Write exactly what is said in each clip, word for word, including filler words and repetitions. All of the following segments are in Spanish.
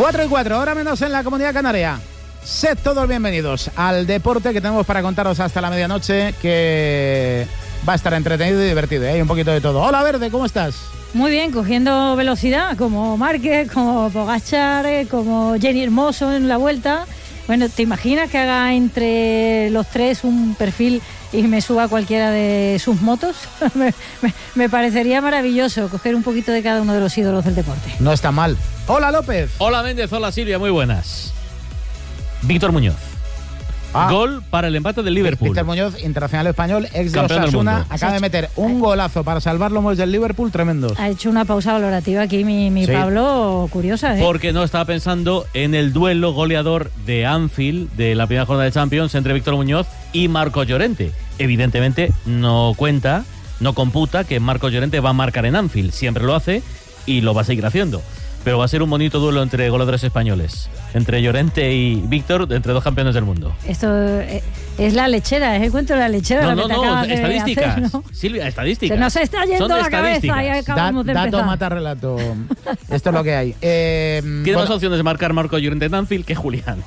cuatro y cuatro, hora menos en la Comunidad Canaria. Sed todos bienvenidos al deporte que tenemos para contaros hasta la medianoche, que va a estar entretenido y divertido, ¿eh? Hay un poquito de todo. Hola, Verde, ¿cómo estás? Muy bien, cogiendo velocidad, como Márquez, como Pogačar, como Jenny Hermoso en la Vuelta. Bueno, ¿te imaginas que haga entre los tres un perfil y me suba cualquiera de sus motos? me, me, me parecería maravilloso coger un poquito de cada uno de los ídolos del deporte. No está mal. Hola, López. Hola, Méndez. Hola, Silvia. Muy buenas. Víctor Muñoz. Ah. Gol para el empate del Liverpool. Víctor Muñoz, internacional español, ex de Osasuna, acaba de meter un golazo para salvar los del Liverpool, tremendo. Ha hecho una pausa valorativa aquí mi, mi sí. Pablo, curiosa, ¿eh? Porque no estaba pensando en el duelo goleador de Anfield de la primera jornada de Champions entre Víctor Muñoz y Marcos Llorente. Evidentemente no cuenta, no computa que Marcos Llorente va a marcar en Anfield. Siempre lo hace y lo va a seguir haciendo. Pero va a ser un bonito duelo entre goleadores españoles, entre Llorente y Víctor, entre dos campeones del mundo. Esto es la lechera, es el cuento de la lechera. No, lo que no, te no, estadísticas. Hacer, ¿no? Silvia, estadísticas. Se nos está yendo Son la cabeza y acabamos da, de empezar. Dato mata relato. Esto es lo que hay. Eh, Tiene bueno, más opciones de marcar Marcos Llorente en Anfield que Julián.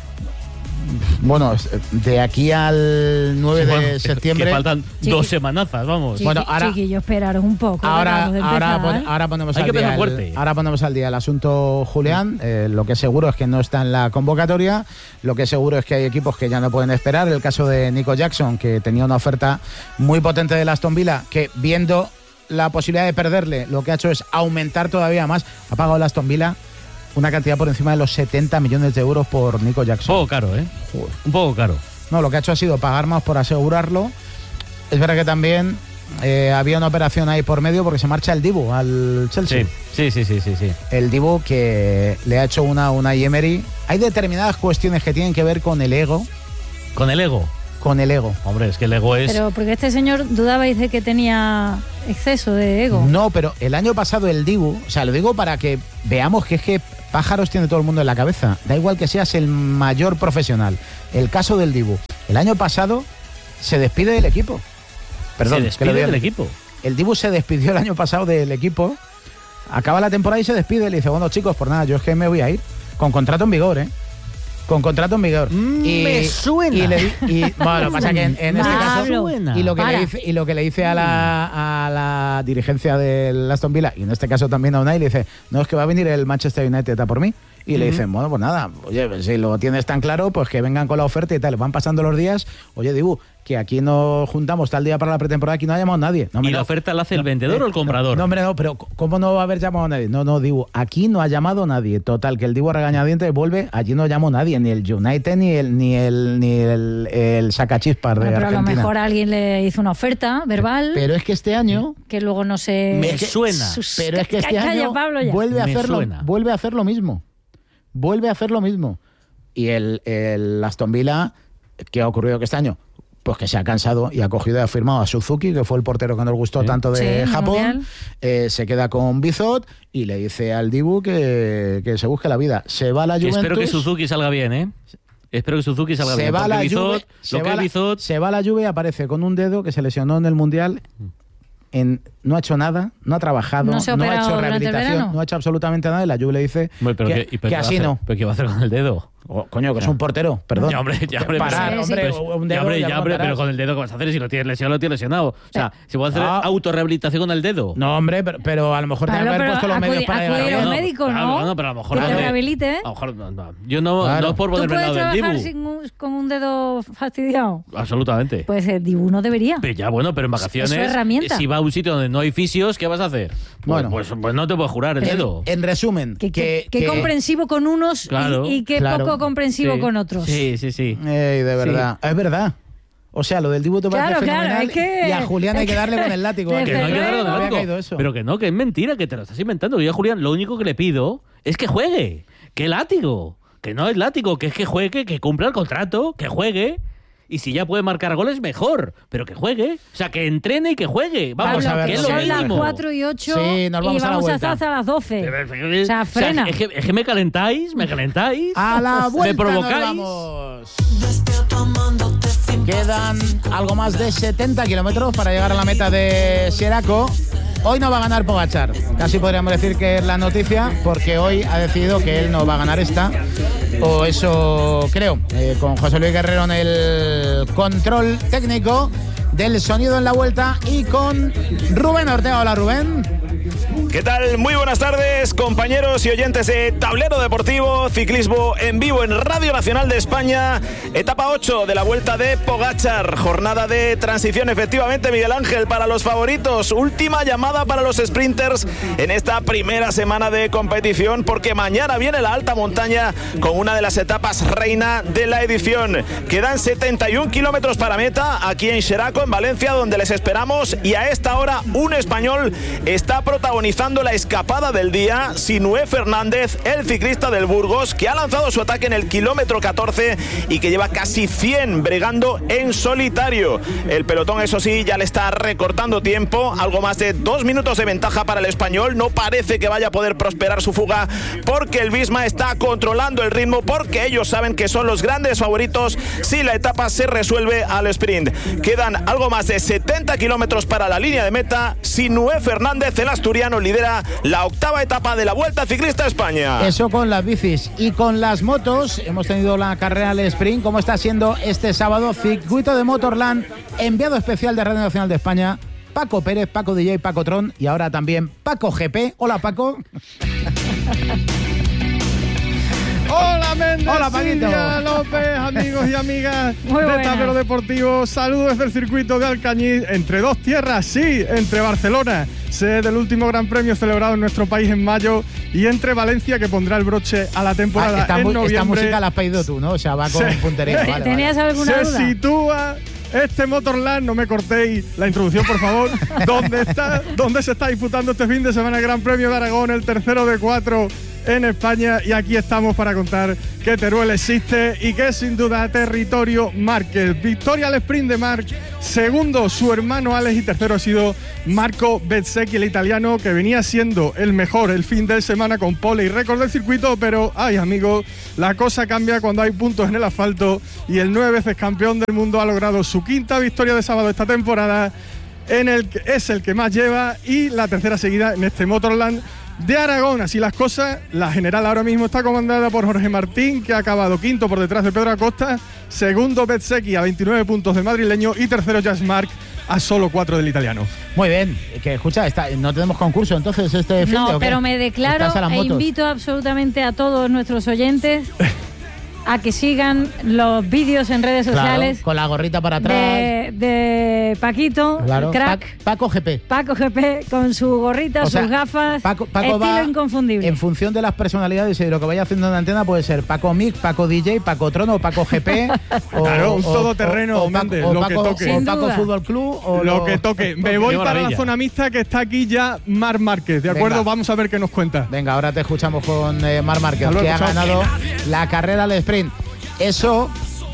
Bueno, de aquí al nueve sí, bueno, de septiembre... Que faltan Chiqui, dos semanazas, vamos. Chiqui, bueno, ahora, chiquillo, esperaros un poco. Ahora, empezar, ahora, pon, ¿eh? ahora, ponemos Hay al que día fuerte. el, ahora ponemos al día el asunto Julián. Eh, lo que seguro es que no está en la convocatoria. Lo que seguro es que hay equipos que ya no pueden esperar. El caso de Nico Jackson, que tenía una oferta muy potente del Aston Villa, que viendo la posibilidad de perderle, lo que ha hecho es aumentar todavía más. Ha pagado el Aston Villa una cantidad por encima de los setenta millones de euros por Nico Jackson. Un poco caro, ¿eh? Joder. Un poco caro. No, lo que ha hecho ha sido pagar más por asegurarlo. Es verdad que también eh, había una operación ahí por medio porque se marcha el Dibu al Chelsea. Sí, sí, sí, sí, sí. El Dibu que le ha hecho una, una Emery. Hay determinadas cuestiones que tienen que ver con el ego. ¿Con el ego? Con el ego. Hombre, es que el ego es... Pero porque este señor dudabais de que tenía exceso de ego. No, pero el año pasado el Dibu, o sea, lo digo para que veamos que es que pájaros tiene todo el mundo en la cabeza. Da igual que seas el mayor profesional. El caso del Dibu. El año pasado se despide del equipo. Perdón, se despide que del equipo. El Dibu se despidió el año pasado del equipo. Acaba la temporada y se despide. Le dice, bueno, chicos, por nada, yo es que me voy a ir. Con contrato en vigor, ¿eh? Con contrato en vigor. Mm, y, me suena. Y, le, y bueno, pasa que en, en este caso y lo que Para. le dice y lo que le dice a la a la dirigencia del Aston Villa y en este caso también a Unai, le dice, no, es que va a venir el Manchester United a por mí. Y uh-huh. le dicen, bueno, pues nada, oye, si lo tienes tan claro, pues que vengan con la oferta y tal. Van pasando los días, oye, Dibu, que aquí nos juntamos tal día para la pretemporada, aquí no ha llamado a nadie. No, ¿Y no, la oferta la hace el no, vendedor eh, o el comprador? No, hombre, no, pero ¿cómo no va a haber llamado a nadie? No, no, Dibu, aquí no ha llamado nadie. Total, que el Dibu regañadientes vuelve, allí no llamó nadie, ni el United, ni el ni el, ni el, el sacachispas de bueno, pero Argentina. a lo mejor alguien le hizo una oferta verbal. Pero es que este año... Que luego no se... Me suena. Sus, pero es que este calla, año Pablo, ya. vuelve a Me hacerlo, suena. vuelve a hacer lo mismo. Vuelve a hacer lo mismo. Y el, el Aston Villa, ¿qué ha ocurrido que este año? Pues que se ha cansado y ha cogido y ha firmado a Suzuki, que fue el portero que nos gustó sí. tanto de sí, Japón. Eh, se queda con Bizot y le dice al Dibu que, que se busque la vida. Se va a la Juventus. Espero que Suzuki salga bien, ¿eh? Espero que Suzuki salga se bien. Va la Bizot, Juve, lo se, que va la, Bizot... se va a la Juve y aparece con un dedo que se lesionó en el Mundial. En, no ha hecho nada, no ha trabajado, no, no ha hecho rehabilitación, no ha hecho absolutamente nada y la Juve le dice bueno, pero que, que, pero que así no. ¿Pero qué va a hacer con el dedo? Oh, coño, que es un portero, perdón. Ya, hombre, ya, hombre, Parar, pero, hombre, pues, un dedo, ya, hombre, ya ya, hombre pero con el dedo, ¿qué vas a hacer? Si lo tienes lesionado, lo tienes lesionado. O sea, ¿se puede hacer ah. autorrehabilitación con el dedo? No, hombre, pero, pero a lo mejor claro, tiene que haber puesto los medios para llegar a los médicos, ¿no? Claro, no, pero a lo mejor... Que te rehabilite. A lo mejor, no, no. Yo no, claro. no es por ponerme al lado del Dibu. ¿Tú puedes trabajar con un dedo fastidiado? Absolutamente. Pues el Dibu no debería. Pero ya, bueno, pero en vacaciones... Es su herramienta. Si va a un sitio donde no hay fisios, ¿qué vas a hacer? Bueno, pues, pues, pues no te puedes jurar el en, dedo. En resumen, que, que, que, que comprensivo con unos claro, y, y que claro, poco comprensivo sí, con otros. Sí, sí, sí. Ey, de verdad. Sí. Es verdad. O sea, lo del Dibu te parece claro, fenomenal claro, es que, y a Julián hay que darle con el látigo. Que no hay que darle con el látigo. Eso. Pero que no, que es mentira, que te lo estás inventando. Yo a Julián lo único que le pido es que juegue. Que látigo. Que no es látigo, que es que juegue, que cumpla el contrato, que juegue. Y si ya puede marcar goles, mejor. Pero que juegue. O sea, que entrene y que juegue. Vamos Pablo, a ver. Que son las cuatro y ocho sí, nos vamos y vamos a, la a estar hasta las doce. O sea, frena. O sea, es, que, es que me calentáis, me calentáis. A la vuelta me provocáis. Nos vamos. Quedan algo más de setenta kilómetros para llegar a la meta de Xeraco. Hoy no va a ganar Pogačar. Casi podríamos decir que es la noticia, porque hoy ha decidido que él no va a ganar esta. O eso creo. Eh, con José Luis Guerrero en el control técnico del sonido en la vuelta y con Rubén Ortega. Hola, Rubén. ¿Qué tal? Muy buenas tardes, compañeros y oyentes de Tablero Deportivo, ciclismo en vivo en Radio Nacional de España, etapa ocho de la Vuelta de Pogačar, jornada de transición efectivamente, Miguel Ángel, para los favoritos, última llamada para los sprinters en esta primera semana de competición, porque mañana viene la alta montaña con una de las etapas reina de la edición. Quedan setenta y un kilómetros para meta aquí en Xeraco, en Valencia, donde les esperamos, y a esta hora un español está protagonizando la escapada del día, Sinué Fernández, el ciclista del Burgos, que ha lanzado su ataque en el kilómetro catorce y que lleva casi cien bregando en solitario. El pelotón, eso sí, ya le está recortando tiempo, algo más de dos minutos de ventaja para el español. No parece que vaya a poder prosperar su fuga, porque el Visma está controlando el ritmo, porque ellos saben que son los grandes favoritos si la etapa se resuelve al sprint. Quedan algo más de setenta kilómetros para la línea de meta. Sinué Fernández, el asturiano, lidera la octava etapa de la Vuelta Ciclista a España. Eso con las bicis y con las motos. Hemos tenido la carrera al sprint, como está siendo este sábado, circuito de Motorland, enviado especial de Radio Nacional de España, Paco Pérez, Paco D J, Paco Tron, y ahora también Paco G P. Hola, Paco. Hola, Méndez. Hola, Paquito. Silvia López, amigos y amigas Muy de buenas. Tablero Deportivo. Saludos desde el circuito de Alcañiz, entre dos tierras, sí, entre Barcelona, sede del último Gran Premio celebrado en nuestro país en mayo, y entre Valencia, que pondrá el broche a la temporada Ah, esta, en mu- noviembre. esta música la has pedido tú, ¿no? O sea, va con Sí. puntería. Vale, ¿Tenías vale. alguna Se duda? sitúa este Motorland, no me cortéis la introducción, por favor, donde está, donde se está disputando este fin de semana el Gran Premio de Aragón, el tercero de cuatro en España, y aquí estamos para contar que Teruel existe y que es sin duda territorio Márquez. Victoria al sprint de Marc, segundo su hermano Alex, y tercero ha sido Marco Bezzecchi, el italiano, que venía siendo el mejor el fin de semana con pole y récord del circuito, pero ay, amigos, la cosa cambia cuando hay puntos en el asfalto, y el nueve veces campeón del mundo ha logrado su quinta victoria de sábado esta temporada, en el que es el que más lleva, y la tercera seguida en este Motorland de Aragón. Así las cosas, la general ahora mismo está comandada por Jorge Martín, que ha acabado quinto por detrás de Pedro Acosta, segundo Bezzecchi a veintinueve puntos del madrileño, y tercero Jas Marc a solo cuatro del italiano. Muy bien, que escucha, está, no tenemos concurso entonces este fin de, No, ¿o qué? pero me declaro ¿Estás a las e motos? invito absolutamente a todos nuestros oyentes a que sigan los vídeos en redes Claro, sociales con la gorrita para atrás. de, de Paquito, Claro, crack, Pa- Paco G P. Paco G P, con su gorrita, O sea, sus gafas, Paco, Paco estilo va inconfundible. en función de las personalidades y de lo que vaya haciendo en la antena, puede ser Paco Mix, Paco D J, Paco Trono, Paco G P. o, Claro, un o- todoterreno, o, o Paco, Méndez, o lo Paco- que toque. o Sin Paco duda. Fútbol Club. O Lo que toque. Me voy Qué para la maravilla. zona mixta, que está aquí ya Marc Márquez, ¿de acuerdo? Venga. Vamos a ver qué nos cuenta. Venga, ahora te escuchamos con eh, Marc Márquez, Hasta luego, que ha chao. ganado la carrera al sprint. Eso.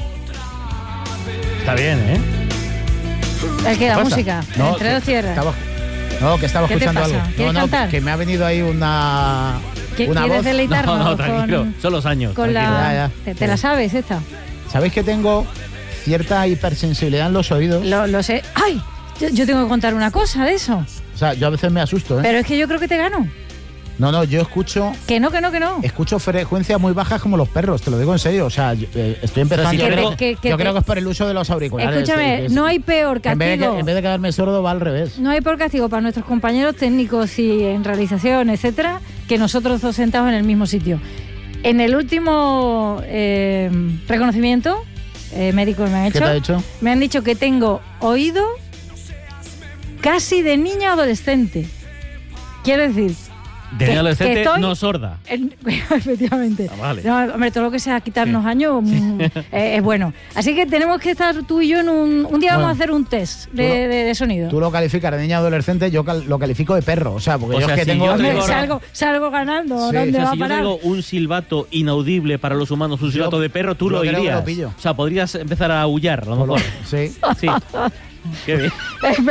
Está bien, ¿eh? Es que la pasa? música, No, entre que dos tierras. estaba- no, que estaba ¿Qué te escuchando pasa? algo. ¿Quieres no, no, cantar? que me ha venido ahí una. ¿Qué- una ¿Quieres voz. deleitarnos No, no, tranquilo. con, Son los años. con tranquilo. la... Ya, ya. ¿Te, te la sabes esta? ¿Sabéis que tengo cierta hipersensibilidad en los oídos? Lo, lo sé. ¡Ay! Yo, yo tengo que contar una cosa de eso. O sea, yo a veces me asusto, ¿eh? Pero es que yo creo que te gano. No, no, yo escucho Que no, que no, que no. escucho frecuencias muy bajas como los perros, te lo digo en serio. O sea, yo, eh, estoy empezando. si yo te- creo, que- que yo te- creo que es por el uso de los auriculares. Escúchame, eh, es- no hay peor en vez, de, castigo. que- en vez de quedarme sordo, va al revés. No hay peor castigo para nuestros compañeros técnicos y en realización, etcétera, que nosotros dos sentados en el mismo sitio. En el último eh, reconocimiento eh, médico que me han ¿Qué hecho, te ha hecho? me han dicho que tengo oído casi de niña adolescente. Quiero decir, De que- niña adolescente, que estoy- no sorda. en- efectivamente. Ah, vale. No, hombre, todo lo que sea quitarnos años mm, eh, es bueno. Así que tenemos que estar tú y yo en un... Un día Bueno, vamos a hacer un test de, tú lo- de- de sonido. Tú lo calificas de niña adolescente, yo cal- lo califico de perro. O sea, porque O yo sea, es que si tengo. yo te Hombre, digo ahora- salgo, salgo ganando. Sí, ¿Dónde O sea, va a si yo te parar? digo un silbato inaudible para los humanos, un silbato de perro, tú yo lo creo que oirías. lo pillo. O sea, podrías empezar a aullar, a lo mejor. Sí. Sí. Qué bien.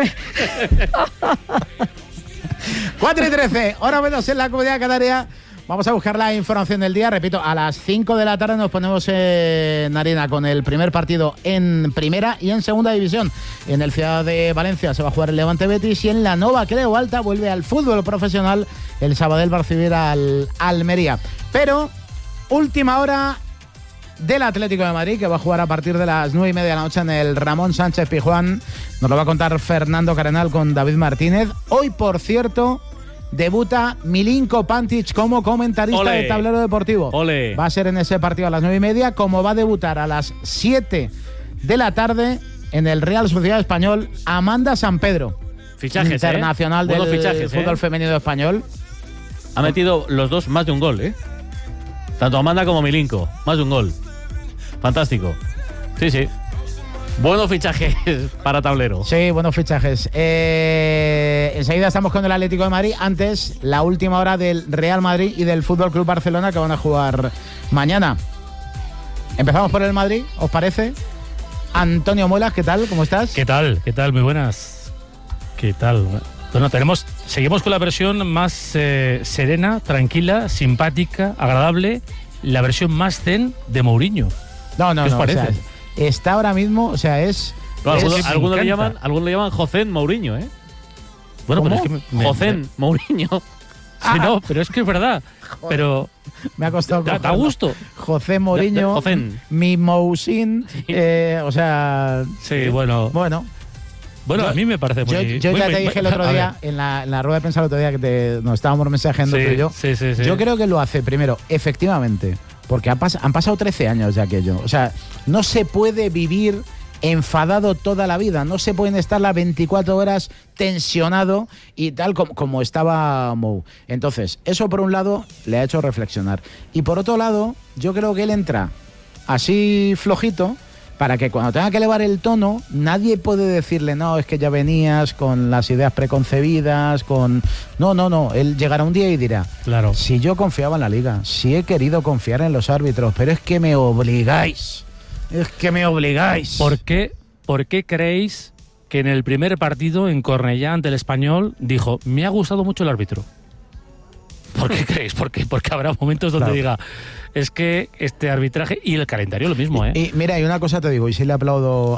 cuatro y trece, hora menos en la Comunidad Canaria. Vamos a buscar la información del día. Repito, a las cinco de la tarde nos ponemos en arena con el primer partido en primera y en segunda división. En el Ciudad de Valencia se va a jugar el Levante Betis y en la Nova Creu Alta vuelve al fútbol profesional el Sabadell va a recibir al Almería. Pero última hora del Atlético de Madrid, que va a jugar a partir de las nueve y media de la noche en el Ramón Sánchez Pizjuán. Nos lo va a contar Fernando Cardenal con David Martínez. Hoy, por cierto, debuta Milinko Pantic como comentarista Ole. de Tablero Deportivo. Ole. Va a ser en ese partido a las nueve y media, como va a debutar a las siete de la tarde en el Real Sociedad Español Amanda San Pedro. Fichajes, internacional ¿eh? del fichajes, fútbol ¿eh? femenino español. Ha metido los dos más de un gol, ¿eh? Tanto Amanda como Milinko, más de un gol. Fantástico. Sí, sí. Buenos fichajes para Tablero. Sí, buenos fichajes. Eh, enseguida estamos con el Atlético de Madrid. Antes, la última hora del Real Madrid y del F C Barcelona, que van a jugar mañana. Empezamos por el Madrid, ¿os parece? Antonio Muelas, ¿qué tal? ¿Cómo estás? ¿Qué tal? ¿Qué tal? Muy buenas. ¿Qué tal? Bueno, tenemos, seguimos con la versión más eh, serena, tranquila, simpática, agradable, la versión más zen de Mourinho. No, no, ¿Qué os no. parece? O sea, está ahora mismo, o sea, es. No, es- algunos, me algunos le encanta. llaman, algunos le llaman José Mourinho, ¿eh? Bueno, pero ¿Cómo? es que me, me- José me- Mourinho. sí, no, pero es que es verdad. Pero Me ha costado. da, da cogerlo. gusto. José Mourinho, José. mi Mousin, eh, o sea. Sí, bueno. Bueno, Bueno, yo- a mí me parece yo, muy... yo muy- ya te muy- dije el otro a día, ver. en la, en la rueda de prensa el otro día que te, nos estábamos mensajeando Sí, tú y yo. sí, sí, sí. Yo creo que lo hace primero, efectivamente, porque han, pas- han pasado trece años de aquello. O sea, no se puede vivir enfadado toda la vida, no se pueden estar las veinticuatro horas tensionado y tal como, como estaba Mou. Entonces, eso por un lado le ha hecho reflexionar. Y por otro lado, yo creo que él entra así flojito para que cuando tenga que elevar el tono, nadie puede decirle, no, es que ya venías con las ideas preconcebidas, con... No, no, no, él llegará un día y dirá, Claro. si yo confiaba en la liga, si he querido confiar en los árbitros, pero es que me obligáis, es que me obligáis. ¿Por qué, ¿Por qué creéis que en el primer partido en Cornellá ante el Español dijo, me ha gustado mucho el árbitro? ¿Por qué creéis? ¿Por qué? Porque habrá momentos donde Claro. diga, es que este arbitraje y el calendario lo mismo, ¿eh? Y mira, y una cosa te digo, y sí le aplaudo